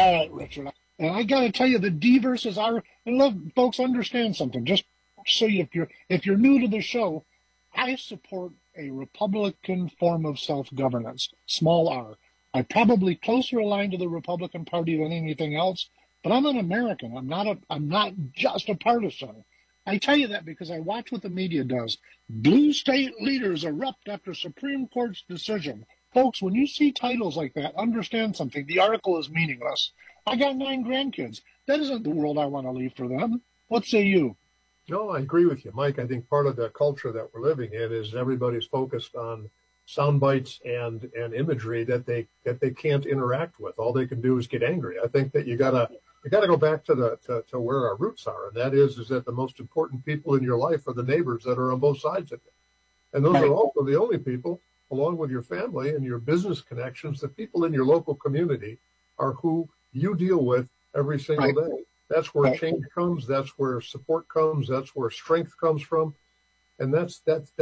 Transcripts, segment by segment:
All right, Richard. And I got to tell you, the D versus R. And look, folks, understand something. Just so if you're new to the show, I support a Republican form of self-governance, small r. I'm probably closer aligned to the Republican Party than anything else, but I'm an American. I'm not just a partisan. I tell you that because I watch what the media does. Blue state leaders erupt after Supreme Court's decision. Folks, when you see titles like that, understand something. The article is meaningless. I got 9 grandkids. That isn't the world I want to leave for them. What say you? No, I agree with you, Mike. I think part of the culture that we're living in is everybody's focused on sound bites and imagery that they can't interact with. All they can do is get angry. I think that you gotta go back to where our roots are, and that is that the most important people in your life are the neighbors that are on both sides of it. And those are also the only people, along with your family and your business connections, the people in your local community are who you deal with every single day. That's where change comes. That's where support comes. That's where strength comes from, and that's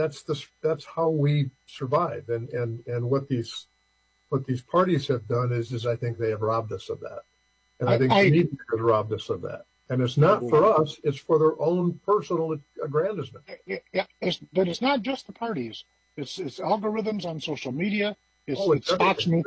how we survive. And what these parties have done is I think they have robbed us of that, and I think the media has robbed us of that. And it's not for us; it's for their own personal aggrandizement. Yeah, but it's not just the parties. It's algorithms on social media. It's Fox News,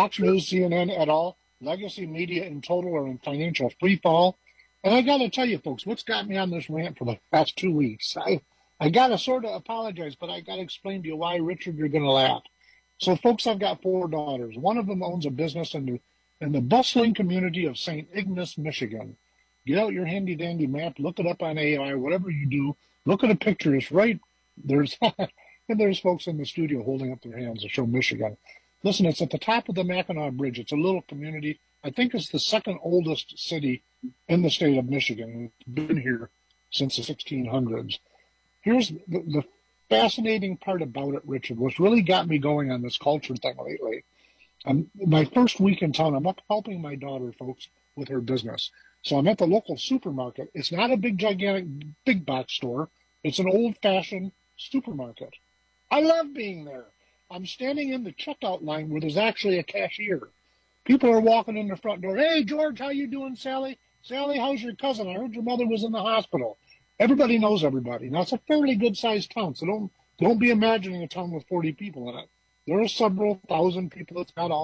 CNN et al. Legacy media in total are in financial free fall. And I got to tell you, folks, what's got me on this rant for the past 2 weeks? I got to sort of apologize, but I got to explain to you why, Richard, you're going to laugh. So, folks, I've got 4 daughters. One of them owns a business in the bustling community of St. Ignace, Michigan. Get out your handy-dandy map, look it up on AI, whatever you do. Look at a picture. It's right. There's folks in the studio holding up their hands to show Michigan. Listen, it's at the top of the Mackinac Bridge. It's a little community. I think it's the 2nd oldest city in the state of Michigan. It's been here since the 1600s. Here's the fascinating part about it, Richard, what's really got me going on this culture thing lately. My first week in town, I'm up helping my daughter, folks, with her business. So I'm at the local supermarket. It's not a big, gigantic, big box store. It's an old-fashioned supermarket. I love being there. I'm standing in the checkout line where there's actually a cashier. People are walking in the front door. Hey, George, how you doing, Sally? Sally, how's your cousin? I heard your mother was in the hospital. Everybody knows everybody. Now, it's a fairly good-sized town, so don't be imagining a town with 40 people in it. There are several thousand people that's got all